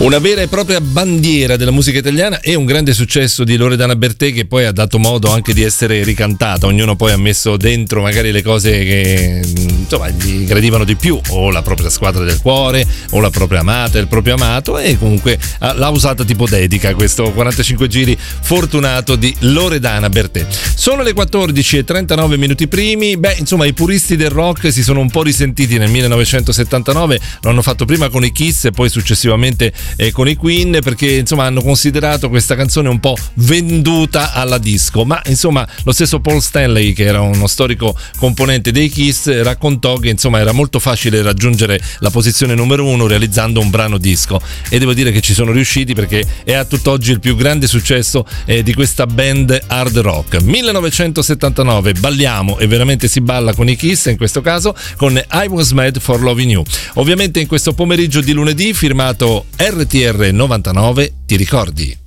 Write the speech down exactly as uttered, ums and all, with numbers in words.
Una vera e propria bandiera della musica italiana e un grande successo di Loredana Bertè, che poi ha dato modo anche di essere ricantata. Ognuno poi ha messo dentro magari le cose che insomma gli gradivano di più, o la propria squadra del cuore, o la propria amata, il proprio amato, e comunque l'ha usata tipo dedica questo quarantacinque giri fortunato di Loredana Bertè. Sono le quattordici e trentanove minuti primi. Beh, insomma, i puristi del rock si sono un po' risentiti nel millenovecentosettantanove, lo hanno fatto prima con i Kiss e poi successivamente eh, con i Queen, perché insomma hanno considerato questa canzone un po' venduta alla disco. Ma insomma lo stesso Paul Stanley, che era uno storico componente dei Kiss, raccontò che insomma era molto facile raggiungere la posizione numero uno realizzando un brano disco, e devo dire che ci sono riusciti, perché è a tutt'oggi il più grande successo eh, di questa band hard rock. millenovecentosettantanove, balliamo, e veramente si balla con i Kiss, in questo caso con I Was Made for Loving You. Ovviamente in questo pomeriggio di lunedì firmato R T R novantanove, ti ricordi?